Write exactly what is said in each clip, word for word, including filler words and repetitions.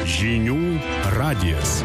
Žinių radijas.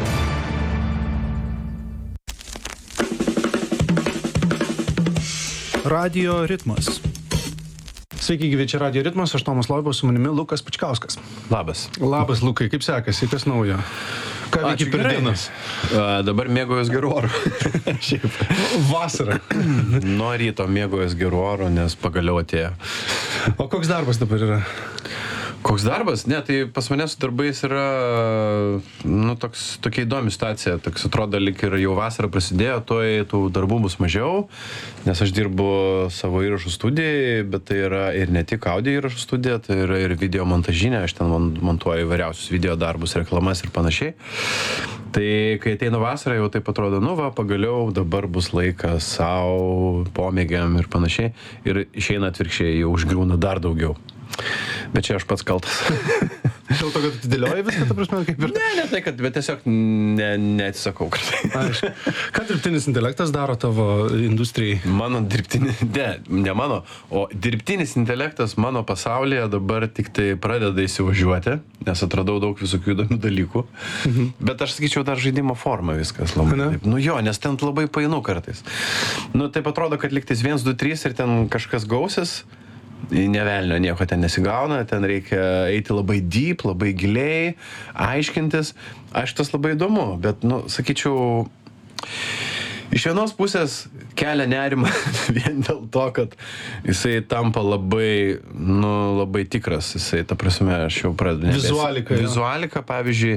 Radio ritmas. Sveiki, gyvi, čia Radio ritmas, aš Tomas Loibas, su manimi Lukas Pučkauskas. Labas. Labas, Lukai, kaip sekasi, kas naujo? Ką veiki per dienas? A, dabar mėgaujas geru oru. Šiaip. Vasara. Nuo ryto mėgaujas geru oru, nes pagaliau atėjo. O koks darbas dabar yra? Koks darbas? Ne, tai pas mane su darbais yra, nu, toks, tokia įdomi situacija. Toks atrodo, lyg ir jau vasara prasidėjo, toj tų darbų bus mažiau, nes aš dirbu savo įrašų studijai, bet tai yra ir ne tik audio įrašų studija, tai yra ir video montažinė, aš ten montuoju įvairiausius video darbus, reklamas ir panašiai. Tai kai ateina vasara, jau taip atrodo, nu va, pagaliau dabar bus laikas savo pomėgiam ir panašiai. Ir išeina atvirkščiai, jau užgriūna dar daugiau. Bet čia aš pats kaltas. Dėl to, kad atidėlioji viską, ta prasme, kaip ir... Ne, ne tai, kad, bet tiesiog ne, neatsisakau kartai. Aišku. Ką dirbtinis intelektas daro tavo industrijai? Mano dirbtinis, ne, ne mano, o dirbtinis intelektas mano pasaulyje dabar tik tai pradeda įsivažiuoti, nes atradau daug visokių įdomių dalykų. Mhm. Bet aš sakyčiau, dar žaidimo forma viskas labai. Taip. Nu jo, nes ten labai painu kartais. Nu taip atrodo, kad liktais vienas, du, trys ir ten kažkas gausis. Nevelnio nieko ten nesigauna, ten reikia eiti labai deep, labai giliai, aiškintis. Aš tas labai įdomu, bet, nu, sakyčiau, iš vienos pusės kelia nerimą vien dėl to, kad jisai tampa labai, nu, labai tikras. Jisai, ta prasme, aš jau pradedu nebės. Vizualika. Vizualika, pavyzdžiui,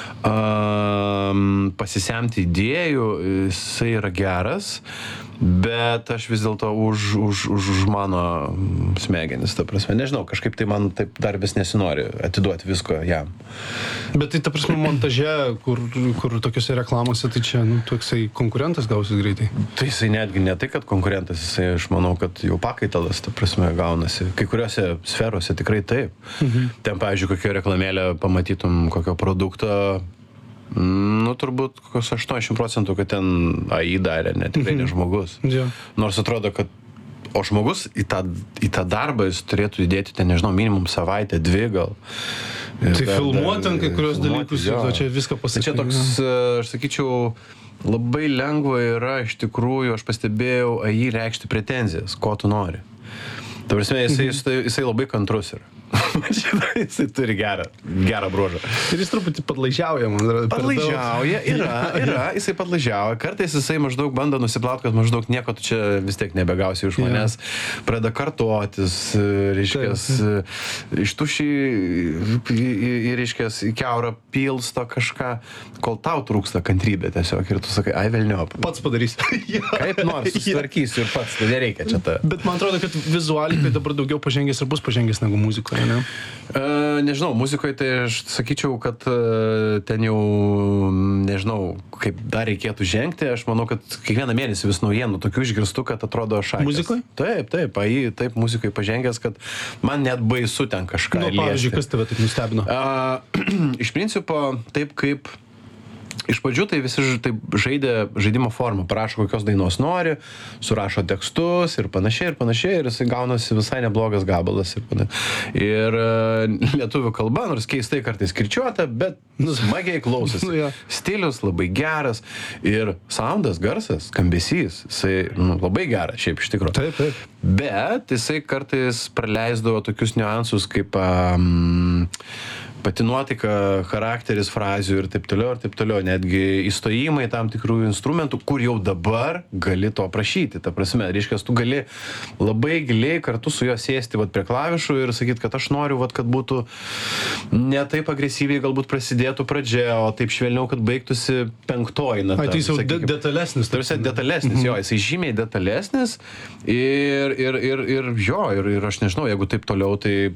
um, pasisemti idėjų, jisai yra geras, bet aš vis dėlto už, už, už, už mano smegenis, ta prasme. Nežinau, kažkaip tai man taip dar vis nesinori atiduoti visko jam. Bet tai, ta prasme, montaže, kur, kur tokiuose reklamose, tai čia, nu, toksai konkurentas gausis greitai. Tai jisai netgi ne tai, kad konkurentas, jisai, aš manau, kad jau pakaitalas, ta prasme, gaunasi. Kai kuriuose sferose tikrai taip. Mhm. Ten, pavyzdžiui, kokią reklamėlę pamatytum, kokio produkto, nu, turbūt kokios aštuoniasdešimt procentų, kad ten A I darė, ne, tikrai ne žmogus. Ja. Nors atrodo, kad o žmogus į tą, į tą darbą jis turėtų įdėti ten, nežinau, minimum savaitę, dvi gal. Ir tai filmuoti ant kai kurios dalykus, o čia viską pasakyti. Tai čia toks, aš sakyčiau, labai lengva yra iš tikrųjų, aš pastebėjau, A I reikšti pretenzijas, ko tu nori. Ta prasme, jisai, jisai, jisai labai kantrus yra. Jisai turi gerą, gerą bruožą. Ir jis truputį padlaižiauja, man atrodo. Padlaižiauja, yra, yra, jisai padlaižiauja. Kartais jisai maždaug bando nusiplauti, kad maždaug nieko tu čia vis tiek nebegausi iš manęs. Pradeda kartotis, reiškias, iš tušiai ir, reiškias, į kiaurą pilsto kažką, kol tau trūksta kantrybė tiesiog. Ir tu sakai, ai velniop. Pats padarysi. Kaip nors susitvarkysiu ir pats, tai nereikia čia ta. Bet man atrodo, kad vizualikai dabar daugiau pažengęs ir bus pažengęs negu muzikoje. Ne? Uh, nežinau, muzikoje tai aš sakyčiau, kad uh, ten jau, nežinau, kaip dar reikėtų žengti, aš manau, kad kiekvieną mėnesį vis naujienų tokių išgirstų, kad atrodo šaikas. Muzikoje? Taip, taip, A I, taip, muzikoje pažengęs, kad man net baisu ten kažką liesti. Nu, pavyzdžiui, kas tave taip nustebino? Uh, iš principo, taip kaip iš pradžių tai visi taip žaidė žaidimo formą, parašo kokios dainos nori, surašo tekstus ir panašiai ir panašiai ir jisai gaunasi visai neblogas gabalas ir panašiai. Ir uh, lietuvių kalba, nors keistai kartais kirčiuota, bet smagiai klausosi. Nu, ja. Stilius labai geras ir soundas, garsas, skambesys, jisai nu, labai geras šiaip iš tikrųjų. Taip, taip. Bet jisai kartais praleisdavo tokius niuansus kaip um, pati nuotaika, charakteris, frazių ir taip toliau, ir taip toliau, netgi įstojimai tam tikrų instrumentų, kur jau dabar gali to prašyti. Ta prasme, reiškia, tu gali labai giliai kartu su juo sėsti vat, prie klavišų ir sakyti, kad aš noriu, vat, kad būtų ne taip agresyviai galbūt prasidėtų pradžia, o taip švelniau, kad baigtųsi penktoji nata. Ai, tai jis jau de detalesnis. Tarsi detalesnis, jo, jisai žymiai detalesnis ir, ir, ir, ir jo, ir, ir aš nežinau, jeigu taip toliau, tai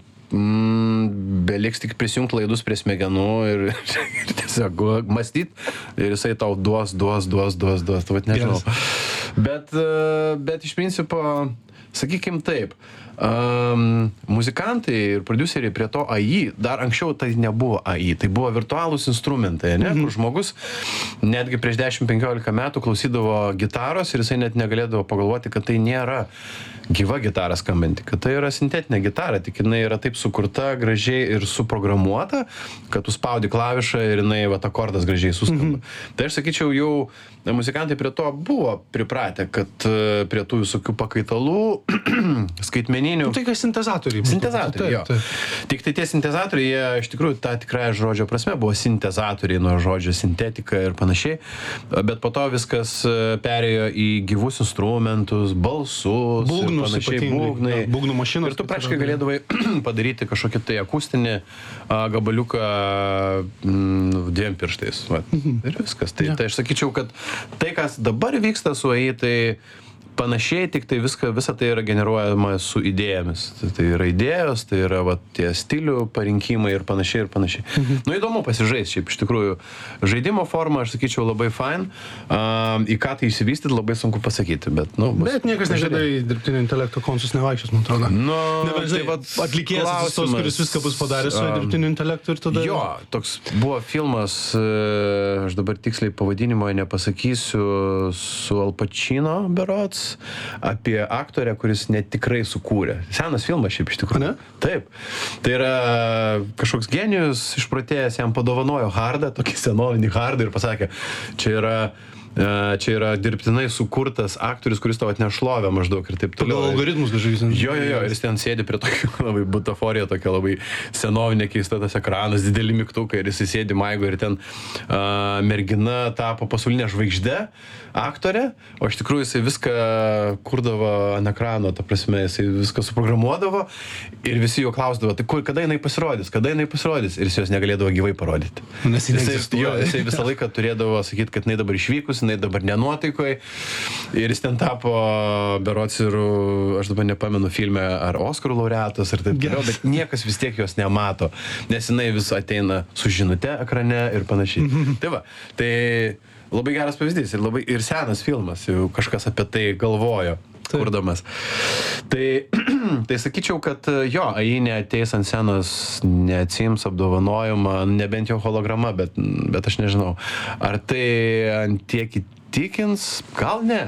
Mm, beliks tik prisijungti laidus prie smegenų ir, ir tiesiog mąstyt ir jisai tau duos, duos, duos, duos, duos, tu vat nežinau. Bet, bet iš principo, sakykim taip, um, muzikantai ir prodiuseriai prie to A I, dar anksčiau tai nebuvo A I, tai buvo virtualūs instrumentai, ne? Mhm. Kur žmogus netgi prieš dešimt penkiolika metų klausydavo gitaros ir jisai net negalėdavo pagalvoti, kad tai nėra gyva gitara skambanti, kad tai yra sintetinė gitara, tik jinai yra taip sukurta gražiai ir suprogramuota, kad tu spaudi klavišą ir jinai, va, akordas gražiai suskamba. Mhm. Tai aš sakyčiau, jau muzikantai prie to buvo pripratę, kad prie tų visokių pakaitalų, skaitmeninių... Tai kas sintezatoriai. Sintezatoriai, jo. Taip. Tik tai tie sintezatoriai, jie iš tikrųjų tą tikrąją žodžio prasme buvo sintezatoriai nuo žodžio sintetika ir panašiai, bet po to viskas perėjo į gyvus instrumentus, balsus, būgnus, panašiai, būgnai. Ja, būgnų mašinos. Ir tu praktiškai galėdavai padaryti kažkokį tai akustinį a, gabaliuką m, dviem pirštais. Va. Ir viskas. Tai, ja. Tai aš sakyčiau, kad tai, kas dabar vyksta su A I, tai panašiai, tik tai viską, visa tai yra generuojama su idėjomis. Tai, tai yra idėjos, tai yra va, tie stilių parinkimai ir panašiai ir panašiai. Mhm. Nu, įdomu pasižaisti, šiaip iš tikrųjų. Žaidimo forma, aš sakyčiau, labai fine. Um, į ką tai įsivystyti, labai sunku pasakyti, bet, nu... Bet niekas nežada į dirbtinio intelekto konsus nevaikščios, man atrodo. Nu, tai va, atlikėjas tos, kuris viską bus padaręs su um, dirbtiniu intelektu ir tada... Jo, toks buvo filmas, aš dabar tiksliai pavadinimo nepasakysiu, su Al Pacino berods, apie aktorę, kuris netikrai sukūrė. Senas filmas šiaip iš tikrųjų. Ne? Taip. Tai yra kažkoks genijus išprotėjęs, jam padovanojo hardą, tokį senovinį hardą ir pasakė, čia yra čia yra dirbtinai sukurtas aktorius, kuris tau atneš šlovę maždaug ir taip toliau. Pagal algoritmus kažkaip. Jo, jo, jo, ir jis ten sėdi prie tokio labai butaforija, tokia labai senovinė keista tas ekranas, dideli mygtukai ir jis sėdi maigo ir ten uh, mergina tapo pasaulinė žvaigždė, aktorė, o iš tikrųjų jisai viską kurdavo ant ekrano, ta prasme, jisai viską suprogramuodavo ir visi jo klausdavo, tai kur, kada jinai pasirodys, kada jinai pasirodys ir jis jos negalėdavo gyvai parodyti. Nes jisai, jo, jisai visą laiką turėdavo sakyti, kad jinai dabar išvykus, jinai dabar nenuotaikoje ir jis ten tapo berods ir, aš dabar nepamenu filme, ar Oskarų laureatas ir taip toliau, bet niekas vis tiek jos nemato, nes jinai vis ateina su žinute ekrane ir panašiai. Mm-hmm. Tai va, tai labai geras pavyzdys ir, labai, ir senas filmas, jau kažkas apie tai galvojo, taip, kurdamas. Tai, tai sakyčiau, kad jo, A I neateis ant scenos, neatsiims apdovanojimą, nebent jau holograma, bet, bet aš nežinau. Ar tai ant tiek įtikins? Gal ne.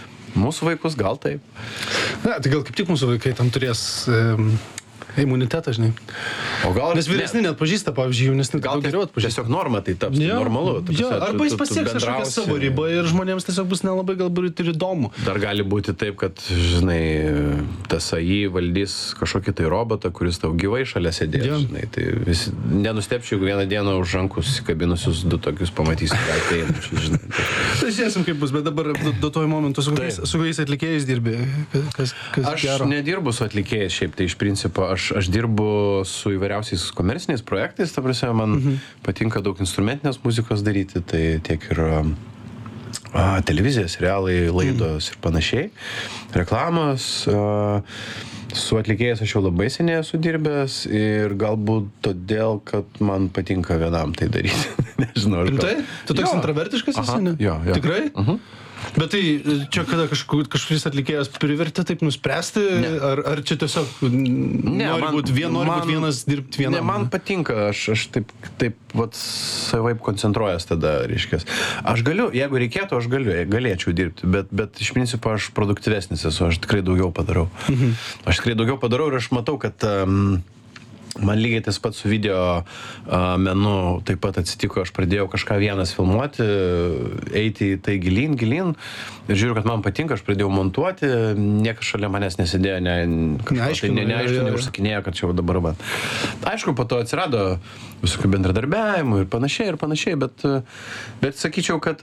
Mūsų vaikus gal taip. Na, tai gal kaip tik mūsų vaikai tam turės... Um... imunitetą, žinai. O gal... Nes vyresni net pažįsta, pavyzdžiui, jaunesni gal geriau atpažįsta. Tiesiog norma tai taps, ja, normalu. Ja, arba jis pasieks kažkokią savo ribą ir žmonėms tiesiog bus nelabai galbūt ir įdomu. Dar gali būti taip, kad, žinai, tas A I valdys kažkokį tai robotą, kuris tau gyvai šalia sėdės, ja, žinai. Tai vis, nenustepčiau, jeigu vieną dieną už rankus įkabinusius du tokius pamatysiu, ką ateinančius, žinai. Tai žiūrėsim, kaip bus, bet dabar duotuoju momentu su kokiais atlikėjais dirbi? Kas, kas aš gero? Nedirbu su atlikėjais šiaip, tai iš principo aš Aš dirbu su įvairiausiais komerciniais projektais, ta prasme, man mhm. patinka daug instrumentinės muzikos daryti, tai tiek ir a, televizija, serialai, laidos mhm. ir panašiai, reklamos. A, su atlikėjais aš jau labai seniai esu dirbęs ir galbūt todėl, kad man patinka vienam tai daryti. Nežinau. Tai? Tu toks intravertiškas esi, ne? Jo, jo. Tikrai? Mhm. Bet tai čia kada kažkur, kažkuris atlikėjas privertė taip nuspręsti, ar, ar čia tiesiog ne, nori man, būt vien, nori man, būt vienas, dirbti vienam? Ne, man patinka, aš, aš taip, taip vat, savaip koncentruojas tada, reiškias. Aš galiu, jeigu reikėtų, aš galiu, galėčiau dirbti, bet, bet iš principo aš produktyvesnis esu, aš tikrai daugiau padarau. Mhm. Aš tikrai daugiau padarau ir aš matau, kad... Um, Man lygiai tas pats su video uh, menu taip pat atsitiko, aš pradėjau kažką vienas filmuoti, eiti į tai gilyn, gilyn ir žiūriu, kad man patinka, aš pradėjau montuoti, niekas šalia manęs nesidėjo, ne, kažko, tai ne, neaišku, neužsakinėjo, kad čia dabar man. Aišku, po to atsirado visokių bendradarbiavimų ir panašiai, ir panašiai, bet, bet sakyčiau, kad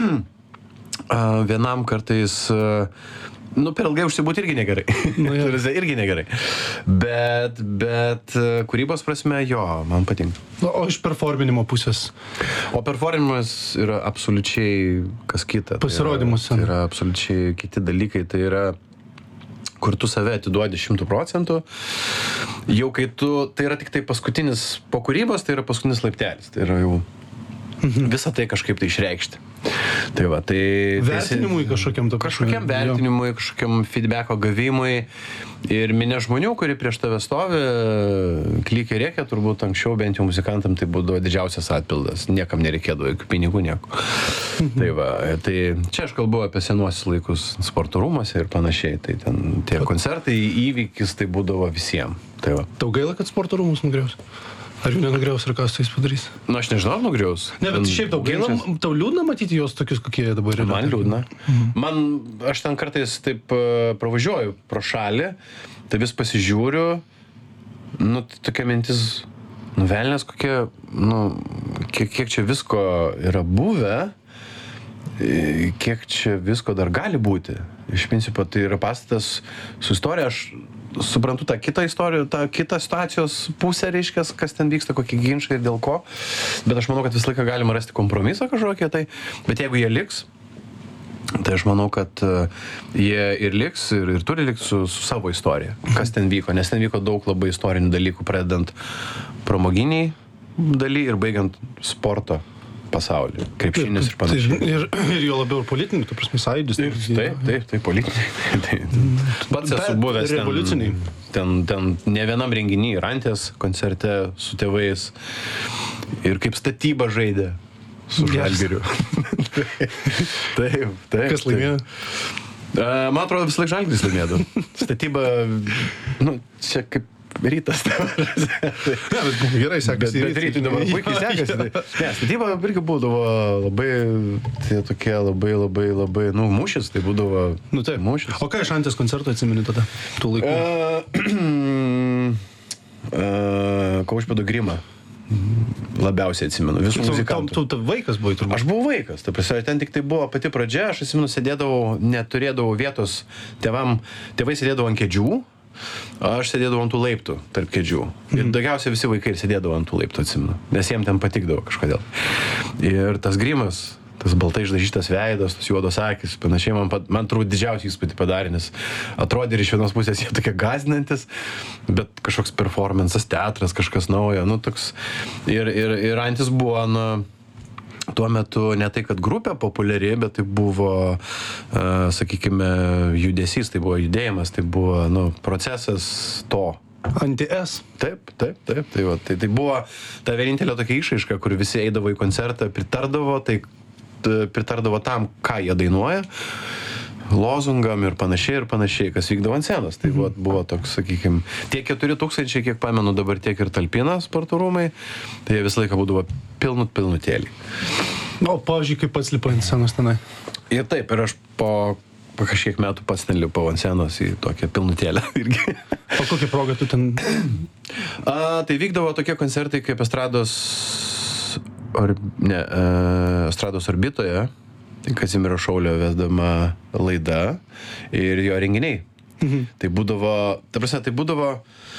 vienam kartais... Nu, per ilgai užsibūti irgi negerai. Nu, irgi negerai. Bet, bet kūrybos prasme, jo, man patinka. O iš performinimo pusės? O performinimas yra absoliučiai kas kita. Pasirodymus. Tai yra, tai yra absoliučiai kiti dalykai. Tai yra, kur tu save atiduodi šimtų procentų. Jau kai tu, tai yra tik tai paskutinis, po kūrybos, tai yra paskutinis laiptelis. Tai yra jau... visą tai kažkaip tai išreikšti. Tai va, tai... Vertinimui kažkokiam to Kažkokiam vertinimui, kažkokiam feedbacko gavimui. Ir minė žmonių, kurie prieš tave stovi, klykiai rėkia, turbūt anksčiau bent jau muzikantam tai būdavo didžiausias atpildas. Niekam nereikėdavo jokių pinigų, nieko. Tai va, tai čia aš kalbu apie senuosius laikus sporto rūmuose ir panašiai. Tai ten tie koncertai, įvykis, tai būdavo visiems. Tai va. Tau gaila, kad sporto rūmus nugriaus? Ar jų nenugriaus ir kas tai jis padarys? Na, aš nežinau, nugriaus. Ne, bet šiaip tau gaila, tau liūdna matyti juos tokius, kokie dabar yra? Man liūdna. Man, aš ten kartais taip pravažiuoju pro šalį, tai vis pasižiūriu, nu, tokia mintis, nu, velnės kokie, nu, kiek, kiek čia visko yra buvę, kiek čia visko dar gali būti. Iš principo, tai yra pastatas su istorija, aš suprantu tą kitą istoriją, tą kitą situacijos pusę, reiškia, kas ten vyksta, kokie ginčai ir dėl ko, bet aš manau, kad visą laiką galima rasti kompromisą kažkokią, tai, bet jeigu jie liks, tai aš manau, kad jie ir liks, ir, ir turi liks su, su savo istorija, kas ten vyko, nes ten vyko daug labai istorinių dalykų, pradedant pramoginiai daly ir baigiant sporto pasaulį, krepšinis ir panašiai. Ir, ir jo labiau ir politiniai, tu prasme, sąjūdis. Taip, taip, taip, politiniai. Pats esu buvęs revoliuciniai. Ten, ten ne vienam renginy, Rantės koncerte su tėvais ir kaip statyba žaidė su Žalgiriu. Taip, taip. Kas laimėjo? Man atrodo, vis laik Žalgiris laimėdavo. Statyba, nu, čia kaip Rytas. Ne, bet gerai sekasi. Bet, bet rytui dabar puikiai sekasi. Tai, ne, statyba irgi būdavo labai, tai tokie labai, labai, labai, nu, mūšis, tai būdavo nu, taip. Mūšis. O ką iš Antės koncerto atsimeni tada, tų laikų? Uh, uh, Kaušpėdo Grimą. Labiausiai atsimenu. Visų muzikantų. Tu, tu vaikas buvai turbūt. Aš buvau vaikas. Ta prasme, ten tik tai buvo pati pradžia. Aš atsimenu, sėdėdavau, neturėdavau vietos tėvam. Tėvai sėdėdavo ant kėdžių. Aš sėdėdavau ant tų laiptų tarp kėdžių. Ir daugiausiai visi vaikai ir sėdėdavo ant tų laiptų, atsimenu. Nes jiems ten patikdavo kažkodėl. Ir tas Grimas, tas baltai išdažytas veidas, tas juodos akis, panašiai, man, man turbūt didžiausiai įspūdį padarė, nes atrodė ir iš vienos pusės jie tokie gąsdinantis, bet kažkoks performances, teatras, kažkas naujo, nu toks. Ir, ir, ir Antis buvo, nu, tuo metu ne tai, kad grupė populiari, bet tai buvo, uh, sakykime, judesys, tai buvo judėjimas, tai buvo, nu, procesas to. Anti-S. Taip, taip, taip. Tai, va, tai, tai buvo ta vienintelė tokia išraiška, kur visi eidavo į koncertą, pritardavo, tai pritardavo tam, ką jie dainuoja, lozungam ir panašiai ir panašiai, kas vykdavo ant scenos. Tai buvo, buvo toks, sakykime, tie keturi tūkstančiai, kiek pamenu, dabar tiek ir talpina sporto rūmai, tai jie visą laiką būdavo pilnut pilnutėlį. O, pavyzdžiui, kaip pats lipa ant scenos tenai? Ir taip, ir aš po, po kažkiek metų pats ten lipau ant scenos į tokią pilnutėlę irgi. O kokią progą tu ten? A, tai vykdavo tokie koncertai kaip Estrados, or, ne, uh, Estrados orbitoje. Kazimiero Šaulio vesdama laida ir jo renginiai. Mhm. Tai būdavo, ta prasme, tai būdavo,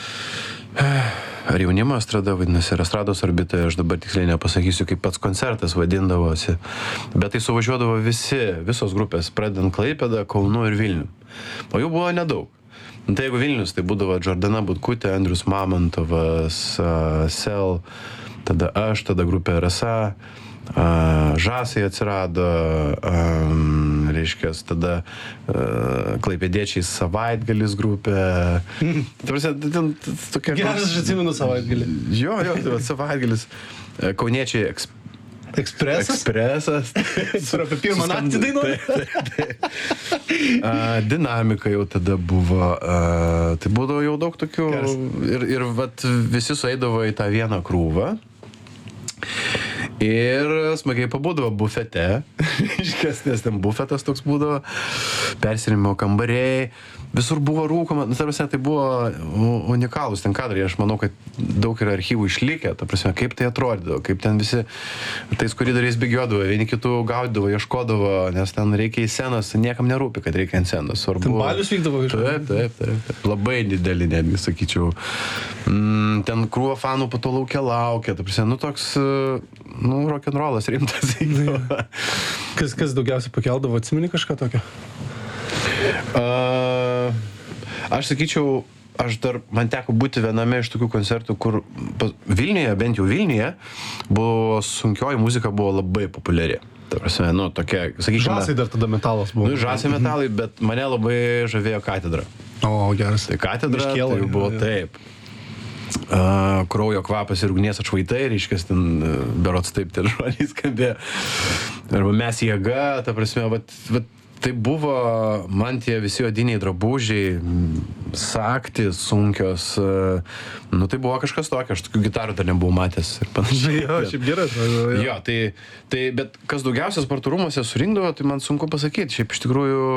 ar jaunimo estrada vadinasi, ar Estrados orbitoje, aš dabar tiksliai nepasakysiu, kaip pats koncertas vadindavosi, bet tai suvažiuodavo visi, visos grupės, pradedant Klaipėdą, Kaunu ir Vilnių. O jų buvo nedaug. Tai jeigu Vilnius, tai būdavo Džordana Butkutė, Andrius Mamontovas, uh, Sel, tada aš, tada grupė R S A, Uh, Žasai atsirado, um, reiškias, tada uh, klaipėdiečiai Savaitgalis grupė. Mm. Tarsi, ten tokia... Geras, aš atsimenu Savaitgalį. Jo, jo, tai va, Savaitgalis. Kauniečiai eks... Ekspresas? Ekspresas. Sur apie pirmą naktį dainuoja. uh, dinamika jau tada buvo. Uh, tai būdavo jau daug tokių... Geras. Ir, ir vat, visi sueidavo į tą vieną krūvą. Ir smagiai pabūdavo bufete, nes ten bufetas toks būdavo, persirimo kambariai, visur buvo rūkoma, nu, tarsi, tai buvo unikalūs ten kadrai, aš manau, kad daug yra archyvų išlikę, ta prasme, kaip tai atrodydavo, kaip ten visi tais koridoriais bėgiodavo, vieni kitų gaudavo, ieškodavo, nes ten reikia į scenas, niekam nerūpi, kad reikia ant scenos. Svarbu. Ten balius vykdavo iš. Taip, taip, taip, taip. Labai didelį netgi, sakyčiau. Mm, ten krūva fanų po to laukia laukia, ta prasme, nu toks, nu, rock'n'rollas rimtas. kas, kas daugiausiai pakeldavo, atsimeni kažką tokio? Uh, aš sakyčiau, aš dar, man teko būti viename iš tokių koncertų, kur Vilniuje, bent jau Vilniuje, buvo sunkioji muzika buvo labai populiari. Ta prasme, nu, tokia, sakykime... Žasai dar tada metalas buvo. Nu, žasai metalai, bet mane labai žavėjo Katedra. O, geras. Tai Katedra Miškėlai, tai buvo jo. taip. Uh, kraujo kvapas ir ugnies atšvaitai, reiškia, ten uh, berods taip ten žodžiai skambėjo. Arba mes jėga, ta prasme, vat, vat, tai buvo man tie visi odiniai drabužiai, saktis, sunkios, uh, nu tai buvo kažkas tokio, aš tokių gitarų dar nebuvau matęs ir panašiai. Jo, šiaip gerai. Jo, jo tai, tai, bet kas daugiausia sporto rūmuose surinkdavo, tai man sunku pasakyti, šiaip iš tikrųjų...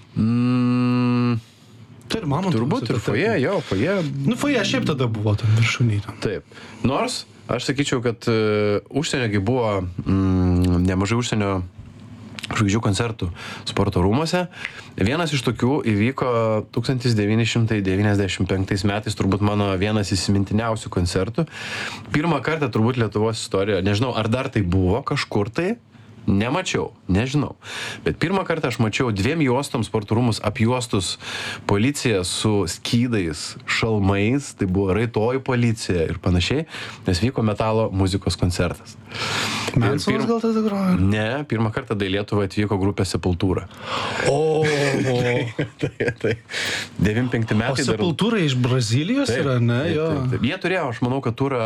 Mm, tai ir mama turbūt ir foje, jo, foje. Nu, foje šiaip tada buvo tam viršūniai. Taip. Nors, aš sakyčiau, kad uh, užsieniogi buvo mm, nemažai užsienio žvaigždžių koncertų sporto rūmuose. Vienas iš tokių įvyko tūkstantis devyni šimtai devyniasdešimt penktais metais, turbūt mano vienas įsimintiniausių koncertų. Pirmą kartą turbūt Lietuvos istorijoje, nežinau, ar dar tai buvo kažkur tai, nemačiau, nežinau. Bet pirmą kartą aš mačiau dviem juostom sporto rūmus apjuostus policiją su skydais, šalmais, tai buvo raitoji policija ir panašiai, nes vyko metalo muzikos koncertas. Mansonas pirm... gal tada grojo? Ne, pirmą kartą į Lietuvą atvyko grupė Sepultura. O, tai, tai, tai. devyniasdešimt penkti metai. O Sepultura dar... iš Brazilijos taip, yra, ne? Taip, jo. taip, taip. Jie turėjo, aš manau, kad turą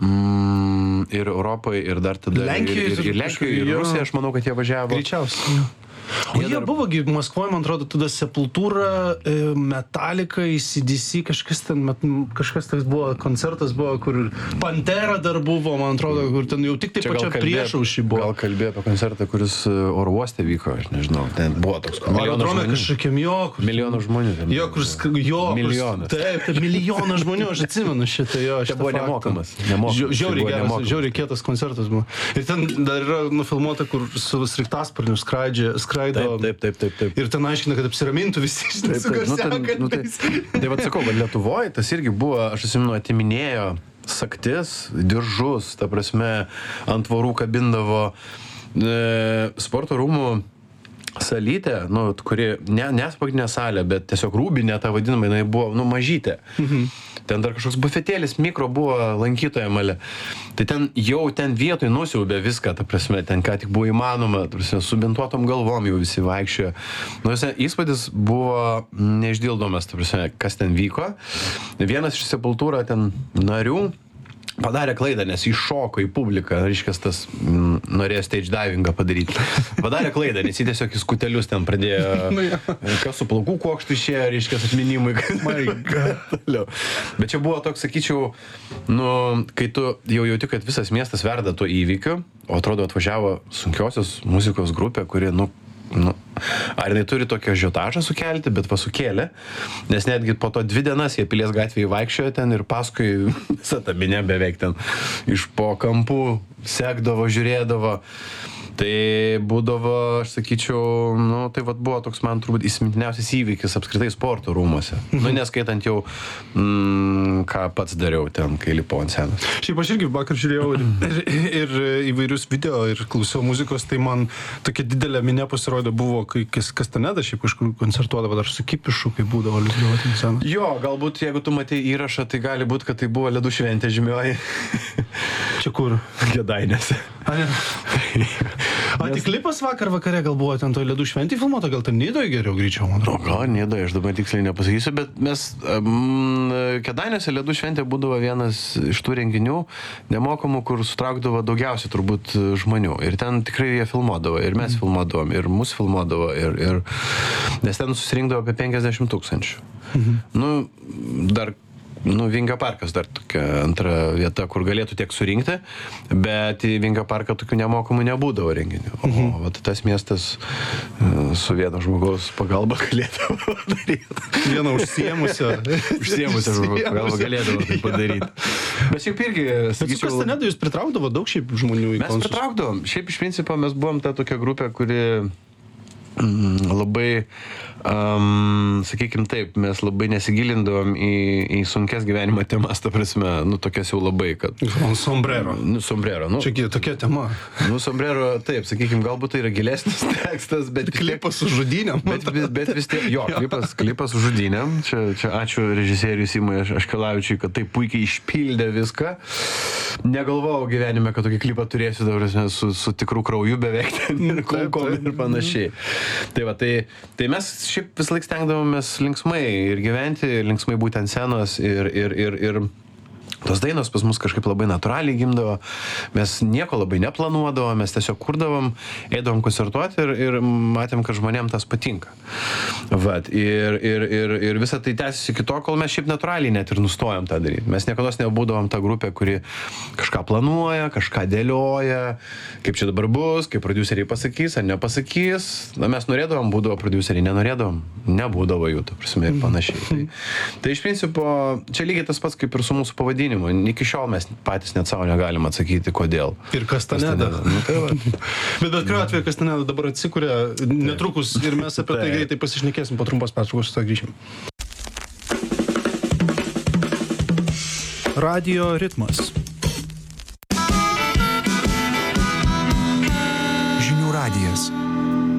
mm, ir Europai, ir dar tada Lenkijoje, ir, ir, ir Lenkijoje, ir Rusijoje, aš manau, kad jie važiavo. Greičiausiai. O jie, jie dar... buvogi Maskvoje, man atrodo, tada Sepultura, Metallica, A C D C, kažkas ten, kažkas tas buvo, koncertas buvo, kur Pantera dar buvo, man atrodo, kur ten jau tik tai pačia priešaušį buvo. Gal kalbėjo apie koncertą, kuris oro uoste vyko, aš nežinau, ten buvo toks milijonas žmonių. Kažkokiam jo, kur... Milijonų žmonių. Ten jo, kur... Jo, milijonas. Kur... Taip, taip, milijoną žmonių, aš atsimenu šitą, jo, šitą faktą. Buvo nemokamas. nemokamas. Žiauriai geras, žiauriai kietas koncertas buvo. Ir ten dar yra nufilmuota, kur su sraigtasparniu skraidžia, skraido. Taip, taip, taip, taip. Ir ten aiškina, kad apsiramintų visi šitai su garsiakalbiais. Nu, tai, tai vad sakau, kad Lietuvoje tas irgi buvo, aš atsimenu, atiminėjo saktis, diržus, ta prasme, ant tvorų kabindavo e, sporto rūmų salytė, nu, kuri, ne, nes pagrindinė salė, bet tiesiog rūbinė, ta vadinama, jinai buvo, nu, mažytė. Mhm. Ten dar kažkoks bufetėlis mikro buvo lankytoja male. Tai ten jau ten vietoj nusiaubė viską, ta prasme, ten ką tik buvo įmanoma, ta prasme, subintuotom galvom jau visi vaikščiojo. Nu, įspūdis buvo neišdildomas, ta prasme, kas ten vyko. Vienas iš Sepultura ten narių padarė klaidą, nes iššoko į publiką, reiškias tas m, norėjo stage divingą padaryti. Padarė klaidą, nes jį tiesiog į skutelius ten pradėjo, kas su plaukų kuokštų išėjo, reiškias atminimui. Bet čia buvo toks, sakyčiau, nu, kai tu jau jauti, kad visas miestas verda tuo įvykiu, o atrodo atvažiavo sunkiosios muzikos grupė, kuri, nu, nu, ar jinai turi tokio žiotažą sukelti, bet va sukėlė, nes netgi po to dvi dienas jie Pilies gatvėje vaikščiojo ten ir paskui visą tą minę beveik ten iš po kampų sekdavo, žiūrėdavo. Tai būdavo, aš sakyčiau, nu, tai vat buvo toks man turbūt įsimintiniausias įvykis apskritai sporto rūmuose. Mhm. Nu, neskaitant jau, mm, ką pats dariau ten, kai lipau ant scenos. Šiaip aš irgi vakar žiūrėjau ir, ir, ir įvairius video ir klausiau muzikos, tai man tokia didelė minė pasirodė buvo, kai kas, kas ten neda šiaip kažkur koncertuodavo, dar su Kipišu, kai būdavo lipdavo ant scenos. Jo, galbūt jeigu tu matei įrašą, tai gali būti, kad tai buvo ledų šventė žymioji. Čia kur? Kėdainėse. A, ne? A, tik klipas vakar vakare gal buvo ten toj ledų šventėj filmuota, gal ten Nidoje geriau greičiau, man atrodo. O gal Nidoje, aš dabar tiksliai nepasakysiu, bet mes um, Kėdainėse ledų šventė būdavo vienas iš tų renginių nemokamų, kur sutraukdavo daugiausiai turbūt žmonių. Ir ten tikrai jie filmuodavo, ir mes mm. filmuodavom, ir mus filmuodavo, ir, ir... nes ten susirinkdavo apie penkiasdešimt tūkstančių. Mhm. Nu, dar Nu, Vingio parkas dar tokia antra vieta, kur galėtų tiek surinkti, bet į Vingio parką tokių nemokamų nebūdavo renginių. O mhm. vat, tas miestas su vieno žmogaus pagalba galėdavo padaryti. Vieno užsiemusio. Užsiemusio žmogaus pagalba galėdavo tai padaryti. Bet šiaip irgi, sakyčiau... Bet su Kastanedu jūs pritraukdavo daug šiaip žmonių į koncertus? Mes pritraukdavom. Šiaip iš principo mes buvom ta tokia grupė, kuri... mm, labai, um, sakykime taip, mes labai nesigilindavom į, į sunkes gyvenimo temas, ta prasme, nu, tokias jau labai, kad... Sombrero. Nu, sombrero, nu. Čia tokia tema. Nu, sombrero, taip, sakykime, galbūt tai yra gilesnis tekstas, bet... Klipas su žudynėm. Bet, bet, bet vis tiek, jo, klipas, klipas su žudynėm. Čia, čia ačiū režisieriui Simui Aškelavičiui, kad taip puikiai išpildė viską. Negalvojau gyvenime, kad tokį klipą turėsiu, dabar, su, su tikrų krauju beveik ir kulkom ir panašiai. Tai va, tai, tai mes šiaip vis laik stengdavomės linksmai ir gyventi, linksmai būti ant scenos ir, ir, ir, ir tos dainos pas mus kažkaip labai natūraliai gimdavo, mes nieko labai neplanuodavom, mes tiesiog kurdavom, eidavom koncertuoti ir, ir matėm, kad žmonėm tas patinka. Vat, ir, ir, ir, ir visą tai tęsiasi iki to, kol mes šiaip natūraliai net ir nustojom tą daryti. Mes niekados nebūdavom ta grupė, kuri kažką planuoja, kažką dėlioja, kaip čia dabar bus, kaip prodiuseriai pasakys ar nepasakys. Na, mes norėdavom, būdavo prodiuseriai, nenorėdavom, nebūdavo jų, ta prasme, ir panašiai. Tai, tai iš principo, čia lygiai tas pats kaip ir su mūsų pavadinimu. Iki šiol mes patys net savo negalim atsakyti, kodėl. Ir Kastaneda. Nu, tai va. Bet bet kuriuo atveju Kastaneda dabar atsikuria netrukus ir mes apie tai greitai pasišnekėsim, po trumpos pertraukos su to grįšim. Radio ritmas. Žinių radijas.